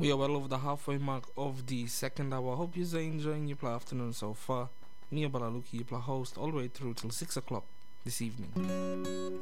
We are well over the halfway mark of the second hour. I hope you're enjoying your play afternoon so far. Me, Balaluki, your play host, all the way through till 6 o'clock this evening.